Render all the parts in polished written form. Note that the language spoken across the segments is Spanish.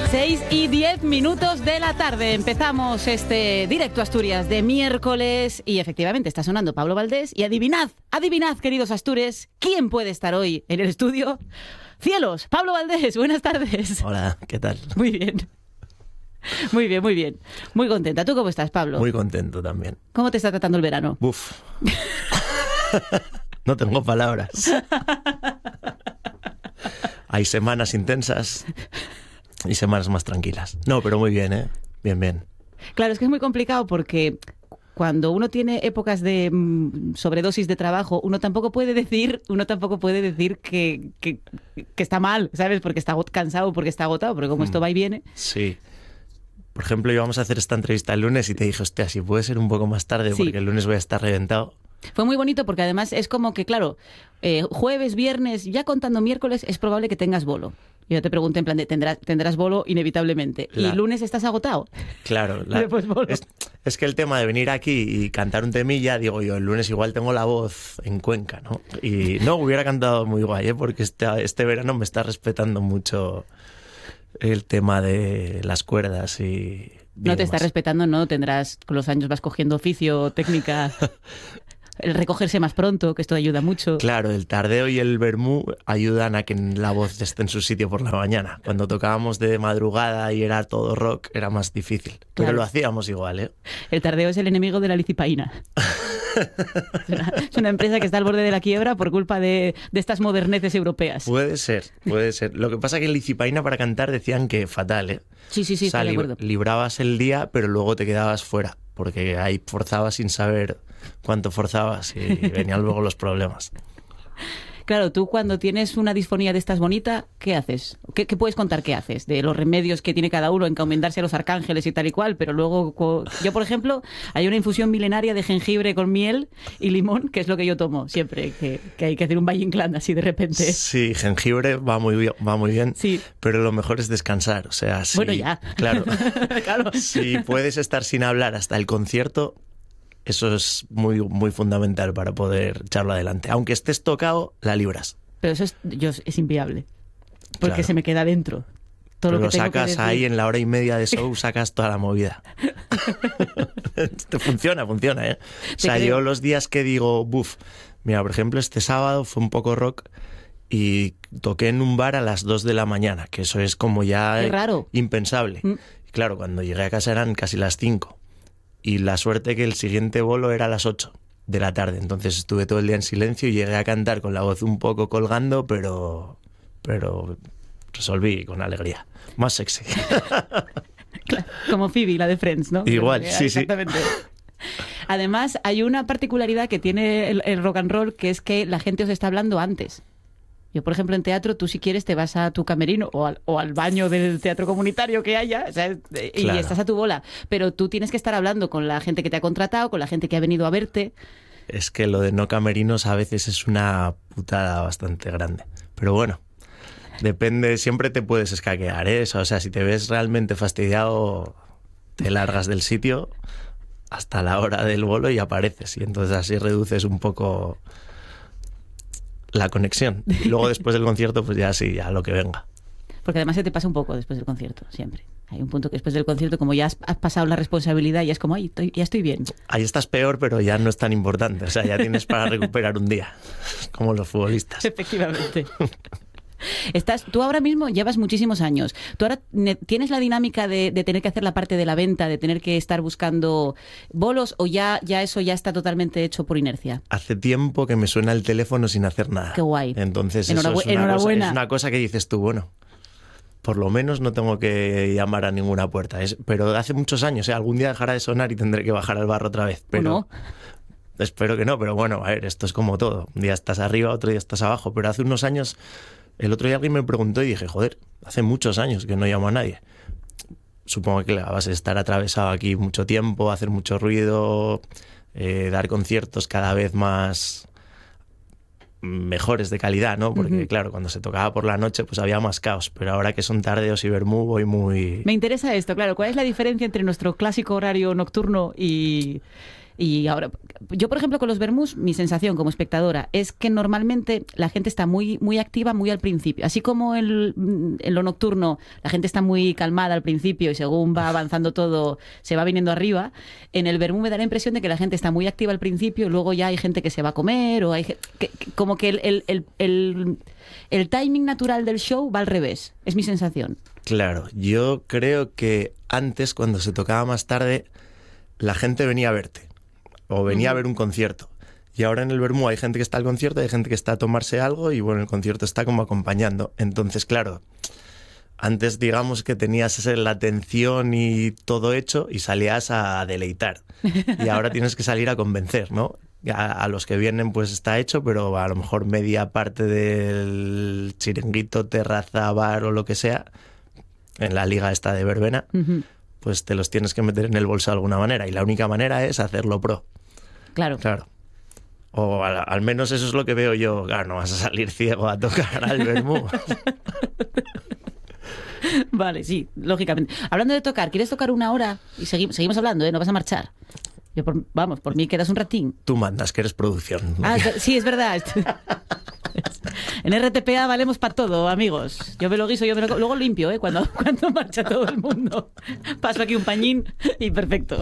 6:10 de la tarde. Empezamos este directo Asturias de miércoles y efectivamente está sonando Pablo Valdés. Y adivinad, queridos Astures, ¿quién puede estar hoy en el estudio? ¡Cielos! Pablo Valdés, buenas tardes. Hola, ¿qué tal? Muy bien. Muy bien, muy bien. Muy contenta. ¿Tú cómo estás, Pablo? Muy contento también. ¿Cómo te está tratando el verano? Buf. No tengo palabras. Hay semanas intensas y semanas más tranquilas. No, pero muy bien, ¿eh? Bien, bien. Claro, es que es muy complicado porque cuando uno tiene épocas de sobredosis de trabajo, uno tampoco puede decir que está mal, ¿sabes? Porque está cansado, porque está agotado, porque como esto va y viene. Sí. Por ejemplo, íbamos a hacer esta entrevista el lunes y te dije, hostia, si puede ser un poco más tarde, sí, porque el lunes voy a estar reventado. Fue muy bonito porque además es como que, claro, jueves, viernes, ya contando miércoles, es probable que tengas bolo. Yo te pregunté en plan de, ¿tendrás bolo inevitablemente? ¿Y lunes estás agotado? Claro. Bolo. Es que el tema de venir aquí y cantar un temilla, digo yo, el lunes igual tengo la voz en Cuenca, ¿no? Y no, hubiera cantado muy guay, ¿eh? Porque este verano me está respetando mucho el tema de las cuerdas y... No te está respetando, ¿no? Tendrás, con los años vas cogiendo oficio, técnica... El recogerse más pronto, que esto ayuda mucho. Claro, el tardeo y el vermú ayudan a que la voz esté en su sitio por la mañana. Cuando tocábamos de madrugada y era todo rock, era más difícil. Claro. Pero lo hacíamos igual, ¿eh? El tardeo es el enemigo de la licipaína. Es una empresa que está al borde de la quiebra por culpa de estas moderneces europeas. Puede ser. Lo que pasa es que en licipaína para cantar decían que fatal, ¿eh? Sí, o sea, estoy de acuerdo. Librabas el día, pero luego te quedabas fuera. Porque ahí forzabas sin saber cuánto forzabas y venían luego los problemas. Claro, tú cuando tienes una disfonía de estas bonita, ¿qué haces? ¿Qué puedes contar qué haces? De los remedios que tiene cada uno, encomendarse a los arcángeles y tal y cual, pero luego, yo por ejemplo, hay una infusión milenaria de jengibre con miel y limón, que es lo que yo tomo siempre, que hay que hacer un Valle Inclán así de repente. Sí, jengibre va muy bien, sí, pero lo mejor es descansar, o sea, sí, bueno, ya. Claro. Claro. Si puedes estar sin hablar hasta el concierto, eso es muy, muy fundamental para poder echarlo adelante. Aunque estés tocado, la libras. Pero eso es inviable. Porque claro, se me queda dentro. Todo pero lo que tengo sacas que decir. ahí en la hora y media de show, sacas toda la movida. Funciona, ¿eh? O sea, yo los días que digo, buf, mira, por ejemplo, este sábado fue un poco rock y toqué en un bar a las 2 de la mañana, que eso es como ya raro. Impensable. Y claro, cuando llegué a casa eran casi las 5. Y la suerte que el siguiente bolo era a las 8 de la tarde. Entonces estuve todo el día en silencio y llegué a cantar con la voz un poco colgando, pero resolví con alegría. Más sexy. Claro, como Phoebe, la de Friends, ¿no? Igual, sí, exactamente. Además, hay una particularidad que tiene el rock and roll, que es que la gente os está hablando antes. Yo, por ejemplo, en teatro, tú si quieres te vas a tu camerino o al baño del teatro comunitario que haya, ¿sabes? Y claro, estás a tu bola. Pero tú tienes que estar hablando con la gente que te ha contratado, con la gente que ha venido a verte. Es que lo de no camerinos a veces es una putada bastante grande. Pero bueno, depende, siempre te puedes escaquear, ¿eh? O sea, si te ves realmente fastidiado, te largas del sitio hasta la hora del bolo y apareces. Y entonces así reduces un poco la conexión. Y luego después del concierto, pues ya sí, ya lo que venga. Porque además se te pasa un poco después del concierto, siempre. Hay un punto que después del concierto, como ya has pasado la responsabilidad, ya es como, ay, ya estoy bien. Ahí estás peor, pero ya no es tan importante. O sea, ya tienes para recuperar un día, como los futbolistas. Efectivamente. Tú ahora mismo llevas muchísimos años. ¿Tú ahora tienes la dinámica de tener que hacer la parte de la venta, de tener que estar buscando bolos, o ya eso ya está totalmente hecho por inercia? Hace tiempo que me suena el teléfono sin hacer nada. Qué guay. Entonces eso es una cosa que dices tú, bueno, por lo menos no tengo que llamar a ninguna puerta. Pero hace muchos años, algún día dejará de sonar y tendré que bajar al barro otra vez. Pero no. Espero que no, pero bueno, a ver, esto es como todo. Un día estás arriba, otro día estás abajo. Pero hace unos años... El otro día alguien me preguntó y dije, joder, hace muchos años que no llamo a nadie. Supongo que la base de estar atravesado aquí mucho tiempo, hacer mucho ruido, dar conciertos cada vez más mejores de calidad, ¿no? Porque claro, cuando se tocaba por la noche pues había más caos, pero ahora que son tardeos y vermú voy muy... Me interesa esto, claro. ¿Cuál es la diferencia entre nuestro clásico horario nocturno y Y ahora, yo por ejemplo con los vermús, mi sensación como espectadora es que normalmente la gente está muy, muy activa muy al principio. Así como en lo nocturno la gente está muy calmada al principio y según va avanzando todo se va viniendo arriba, en el vermú me da la impresión de que la gente está muy activa al principio y luego ya hay gente que se va a comer o hay como que el timing natural del show va al revés. Es mi sensación. Claro, yo creo que antes, cuando se tocaba más tarde, la gente venía a verte o venía a ver un concierto. Y ahora en el vermú hay gente que está al concierto, hay gente que está a tomarse algo y bueno, el concierto está como acompañando. Entonces, claro, antes digamos que tenías la atención y todo hecho y salías a deleitar. Y ahora tienes que salir a convencer, ¿no? A los que vienen pues está hecho, pero a lo mejor media parte del chiringuito, terraza, bar o lo que sea, en la liga esta de verbena, pues te los tienes que meter en el bolso de alguna manera. Y la única manera es hacerlo pro. Claro. O al menos eso es lo que veo yo. Claro, no vas a salir ciego a tocar al vermú. Vale, sí, lógicamente. Hablando de tocar, ¿quieres tocar una hora? Y seguimos hablando, ¿eh? No vas a marchar. Yo por mí quedas un ratín. Tú mandas, que eres producción. Sí, es verdad. En RTPA valemos para todo, amigos. Yo me lo guiso, luego limpio, ¿eh? Cuando marcha todo el mundo. Paso aquí un pañín y perfecto.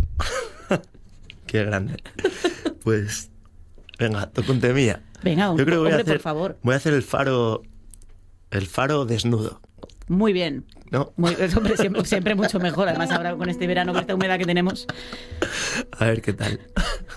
Qué grande. Pues, venga, toca un temilla. Venga, yo creo que por favor. Voy a hacer el faro desnudo. Muy bien. ¿No? Hombre, siempre mucho mejor. Además, ahora con este verano, con esta humedad que tenemos. A ver qué tal.